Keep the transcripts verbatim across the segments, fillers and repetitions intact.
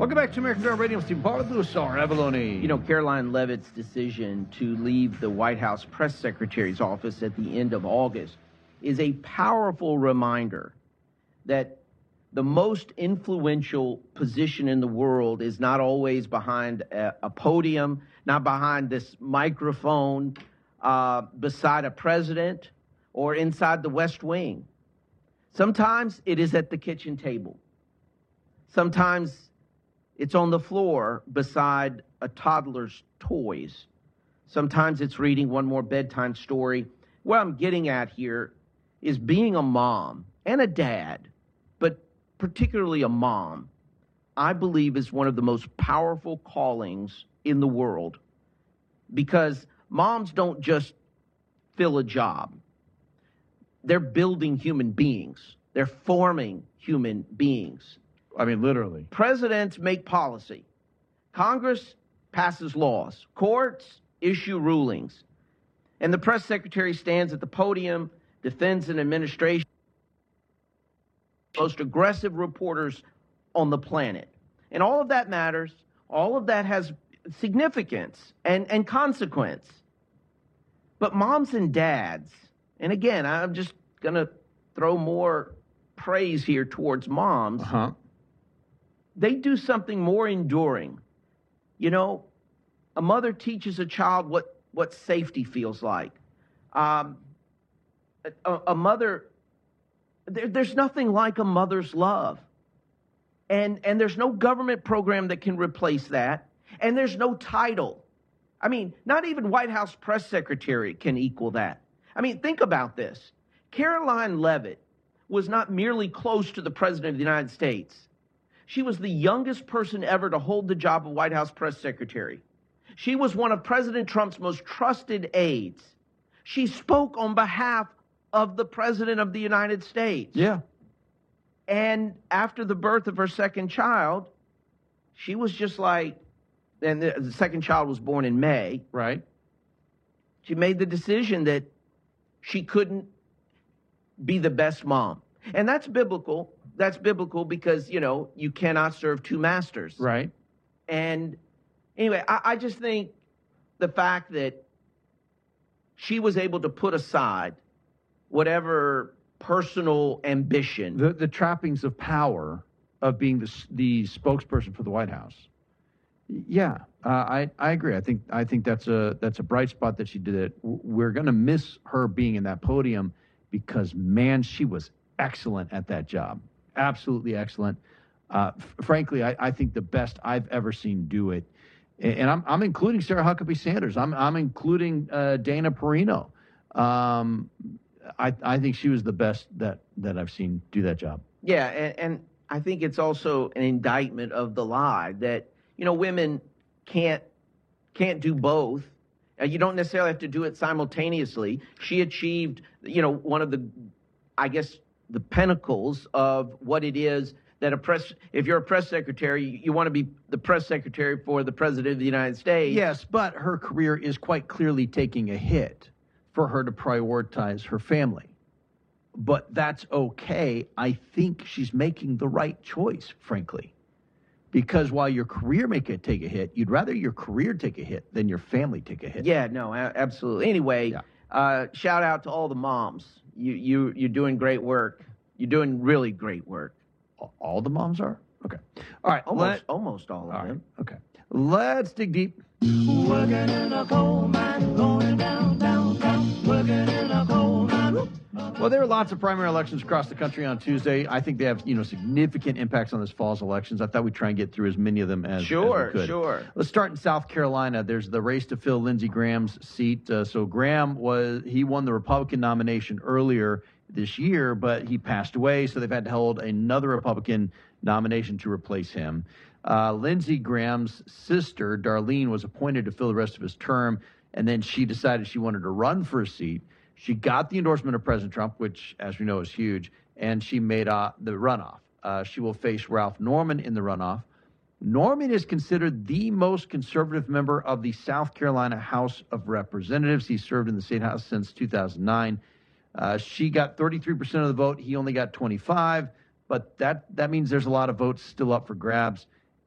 Welcome back to American Drive Radio. Steve Barlusar, Avalone. You know, Caroline Leavitt's decision to leave the White House press secretary's office at the end of August is a powerful reminder that the most influential position in the world is not always behind a, a podium, not behind this microphone, uh, beside a president, or inside the West Wing. Sometimes it is at the kitchen table. Sometimes it's on the floor beside a toddler's toys. Sometimes it's reading one more bedtime story. What I'm getting at here is being a mom and a dad, but particularly a mom, I believe is one of the most powerful callings in the world, because moms don't just fill a job. They're building human beings. They're forming human beings. I mean, literally. Presidents make policy. Congress passes laws. Courts issue rulings. And the press secretary stands at the podium, defends an administration, most aggressive reporters on the planet. And all of that matters. All of that has significance and, and consequence. But moms and dads, and again, I'm just going to throw more praise here towards moms. Uh-huh. They do something more enduring. You know, a mother teaches a child what, what safety feels like. Um, a, a mother, there, there's nothing like a mother's love. And, and there's no government program that can replace that. And there's no title. I mean, not even White House press secretary can equal that. I mean, think about this. Caroline Leavitt was not merely close to the President of the United States. She was the youngest person ever to hold the job of White House press secretary. She was one of President Trump's most trusted aides. She spoke on behalf of the President of the United States. Yeah. And after the birth of her second child, she was just like, and the, the second child was born in May. Right. She made the decision that she couldn't be the best mom. And that's biblical. That's biblical because, you know, you cannot serve two masters. Right. And anyway, I, I just think the fact that she was able to put aside whatever personal ambition. The, the trappings of power of being the, the spokesperson for the White House. Yeah, uh, I, I agree. I think I think that's a that's a bright spot that she did it. We're going to miss her being in that podium because, man, she was excellent at that job. Absolutely excellent. Uh, f- frankly, I, I think the best I've ever seen do it. And, and I'm I'm including Sarah Huckabee Sanders. I'm I'm including uh, Dana Perino. Um, I I think she was the best that, that I've seen do that job. Yeah, and, and I think it's also an indictment of the lie that, you know, women can't can't do both. Uh, you don't necessarily have to do it simultaneously. She achieved, you know, one of the, I guess, the pinnacles of what it is that a press, if you're a press secretary, you, you want to be the press secretary for the President of the United States. Yes, but her career is quite clearly taking a hit for her to prioritize her family. But that's okay. I think she's making the right choice, frankly. Because while your career may take a hit, you'd rather your career take a hit than your family take a hit. Yeah, no, a- absolutely. Anyway, Yeah. uh, shout out to all the moms. You, you, you're doing great work. You're doing really great work. All the moms are? Okay. All right. Almost, let- almost all of all right. them. Okay. Let's dig deep. Working in a coal mine, going down, down, down, working in a coal mine. Well, there are lots of primary elections across the country on Tuesday. I think they have, you know, significant impacts on this fall's elections. I thought we'd try and get through as many of them as, Sure, as we could. sure. Let's start in South Carolina. There's the race to fill Lindsey Graham's seat. Uh, so Graham was he won the Republican nomination earlier this year, but he passed away, so they've had to hold another Republican nomination to replace him. Uh, Lindsey Graham's sister, Darlene, was appointed to fill the rest of his term, and then she decided she wanted to run for a seat. She got the endorsement of President Trump, which, as we know, is huge, and she made uh, the runoff. Uh, she will face Ralph Norman in the runoff. Norman is considered the most conservative member of the South Carolina House of Representatives. He served in the State House since two thousand nine. Uh, she got thirty-three percent of the vote. He only got twenty-five, but that, that means there's a lot of votes still up for grabs.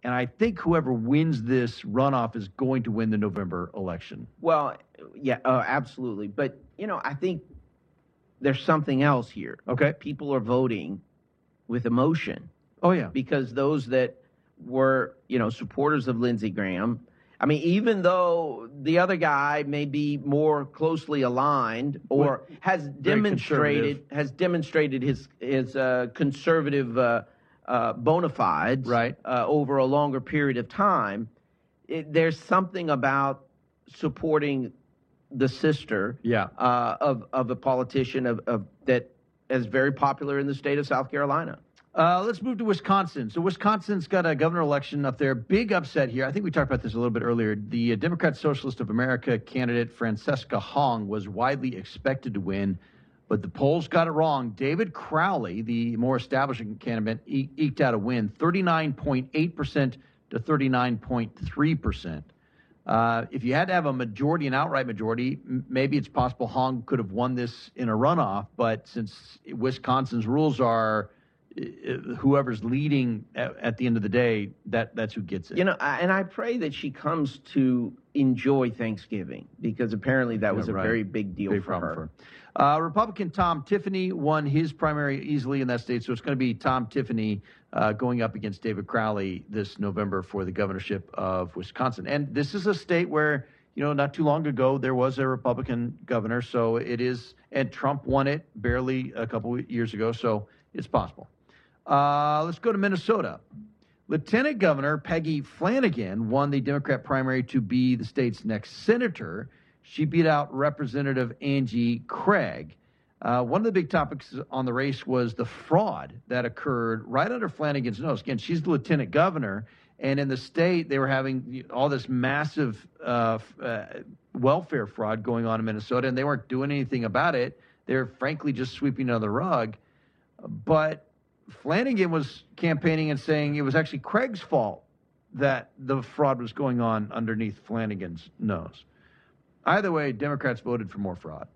And I think whoever wins this runoff is going to win the November election. Well, yeah, uh, absolutely. But, you know, I think there's something else here. Okay. People are voting with emotion Oh, yeah. because those that were, you know, supporters of Lindsey Graham, I mean, even though the other guy may be more closely aligned or Well, has very demonstrated has demonstrated his his uh, conservative uh, uh, bona fides Right. uh, over a longer period of time, it, there's something about supporting the sister Yeah. uh, of of a politician of, of that is very popular in the state of South Carolina. Uh, let's move to Wisconsin. So Wisconsin's got a governor election up there. Big upset here. I think we talked about this a little bit earlier. The uh, Democrat Socialist of America candidate Francesca Hong was widely expected to win, but the polls got it wrong. David Crowley, the more established candidate, e- eked out a win, thirty-nine point eight percent to thirty-nine point three percent. Uh, if you had to have a majority, an outright majority, m- maybe it's possible Hong could have won this in a runoff, but since Wisconsin's rules are whoever's leading at, at the end of the day, that that's who gets it. You know, I, and I pray that she comes to enjoy Thanksgiving because apparently that was Yeah, a right. very big deal Big for problem her. for her. Uh, Republican Tom Tiffany won his primary easily in that state, so it's going to be Tom Tiffany uh, going up against David Crowley this November for the governorship of Wisconsin. And this is a state where, you know, not too long ago there was a Republican governor, so it is, and Trump won it barely a couple of years ago, so it's possible. Uh, let's go to Minnesota. Lieutenant Governor Peggy Flanagan won the Democrat primary to be the state's next senator. She beat out Representative Angie Craig. Uh, one of the big topics on the race was the fraud that occurred right under Flanagan's nose. Again, she's the lieutenant governor, and in the state, they were having all this massive uh, uh, welfare fraud going on in Minnesota, and they weren't doing anything about it. They're frankly just sweeping it under the rug. But Flanagan was campaigning and saying it was actually Craig's fault that the fraud was going on underneath Flanagan's nose. Either way, Democrats voted for more fraud.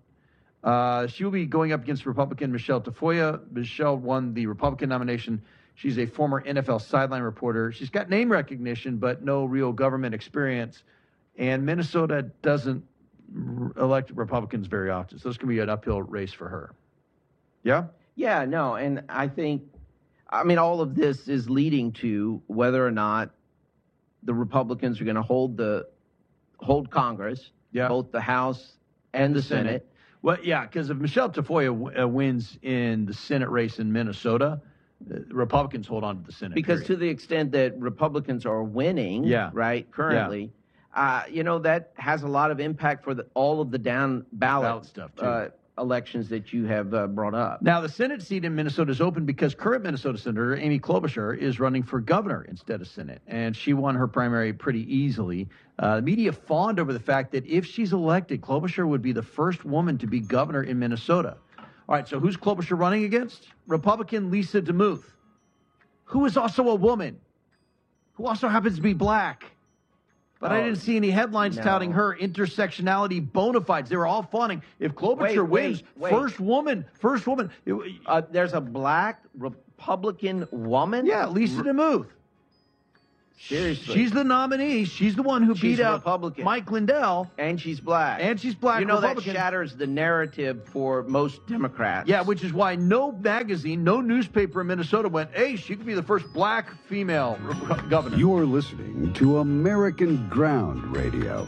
Uh, she will be going up against Republican Michelle Tafoya. Michelle won the Republican nomination. She's a former N F L sideline reporter. She's got name recognition, but no real government experience. And Minnesota doesn't r- elect Republicans very often, so it's going to be an uphill race for her. Yeah? Yeah, no, and I think, I mean, all of this is leading to whether or not the Republicans are going to hold the hold Congress, Yeah. both the House and the, Senate. Senate. Well, yeah, because if Michelle Tafoya w- uh, wins in the Senate race in Minnesota, uh, Republicans hold on to the Senate. Because period. to the extent that Republicans are winning, Yeah. right, currently, uh, you know, that has a lot of impact for the, all of the down ballot, Ballot stuff, too. Uh, elections that you have uh, brought up. Now, the Senate seat in Minnesota is open because current Minnesota Senator Amy Klobuchar is running for governor instead of Senate, and she won her primary pretty easily. Uh, the media fawned over the fact that if she's elected, Klobuchar would be the first woman to be governor in Minnesota. All right, so who's Klobuchar running against? Republican Lisa DeMuth, who is also a woman, who also happens to be black. But I Oh, didn't see any headlines no. touting her intersectionality bona fides. They were all fawning. If Klobuchar Wait, wait, wins, wait. first woman, first woman. It- Uh, there's a black Republican woman? yeah, Lisa DeMuth. Seriously. She's the nominee. She's the one who She's beat out Republican. Mike Lindell. And she's black. And she's black You know, that Republican. shatters the narrative for most Democrats. Yeah, which is why no magazine, no newspaper in Minnesota went, hey, she could be the first black female re- governor. You're listening to American Ground Radio.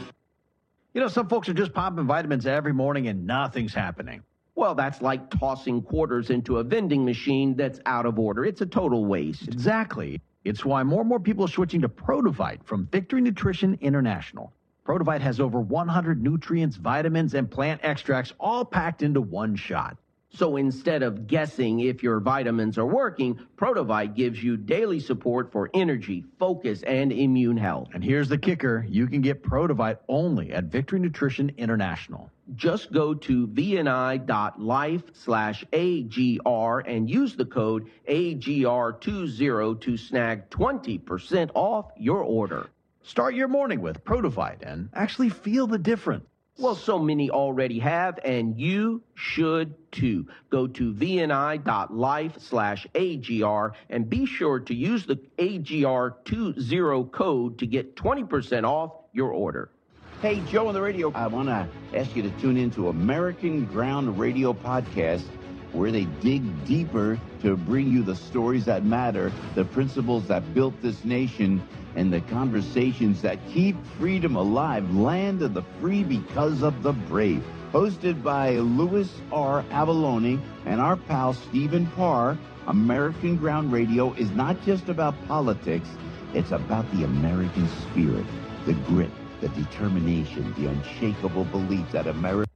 You know, some folks are just popping vitamins every morning and nothing's happening. Well, that's like tossing quarters into a vending machine that's out of order. It's a total waste. Exactly. It's why more and more people are switching to Protovite from Victory Nutrition International. Protovite has over one hundred nutrients, vitamins, and plant extracts all packed into one shot. So instead of guessing if your vitamins are working, Protovite gives you daily support for energy, focus, and immune health. And here's the kicker. You can get Protovite only at Victory Nutrition International. Just go to vni.life slash AGR and use the code A G R twenty to snag twenty percent off your order. Start your morning with Protovite and actually feel the difference. Well, so many already have, and you should too. Go to vni.life slash AGR and be sure to use the A G R twenty code to get twenty percent off your order. Hey, Joe on the radio. I want to ask you to tune in to American Ground Radio Podcast, where they dig deeper to bring you the stories that matter, the principles that built this nation, and the conversations that keep freedom alive. Land of the free because of the brave. Hosted by Louis R. Avalone and our pal Stephen Parr, American Ground Radio is not just about politics, it's about the American spirit, the grit, the determination, the unshakable belief that America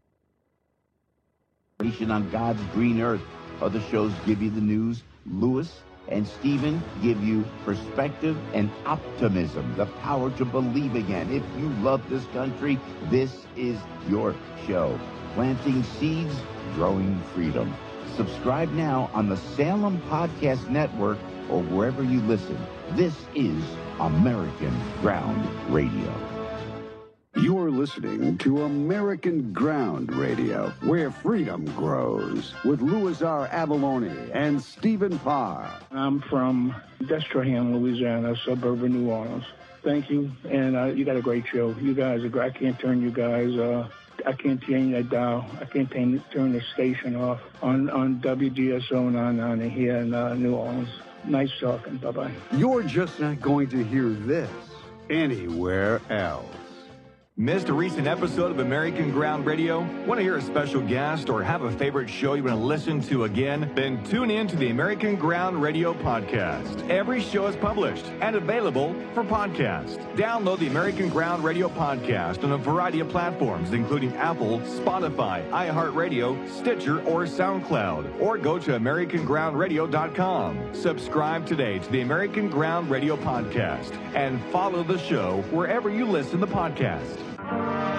on God's green earth. Other shows give you the news. Louis and Stephen give you perspective and optimism, the power to believe again. If you love this country, this is your show. Planting seeds, growing freedom. Subscribe now on the Salem Podcast Network or wherever you listen. This is American Ground Radio. You're listening to American Ground Radio, where freedom grows, with Louis R. Avalone and Stephen Parr. I'm from Destrehan, Louisiana, a suburb of New Orleans. Thank you, and uh, you got a great show. You guys are great. I can't turn you guys, uh, I can't change that dial. I can't turn, turn the station off on, on W G S O and on, on here in uh, New Orleans. Nice talking. Bye-bye. You're just not going to hear this anywhere else. Missed a recent episode of American Ground Radio? Want to hear a special guest or have a favorite show you want to listen to again? Then tune in to the American Ground Radio podcast. Every show is published and available for podcast. Download the American Ground Radio podcast on a variety of platforms, including Apple, Spotify, iHeartRadio, Stitcher, or SoundCloud. Or go to american ground radio dot com. Subscribe today to the American Ground Radio podcast and follow the show wherever you listen to podcasts.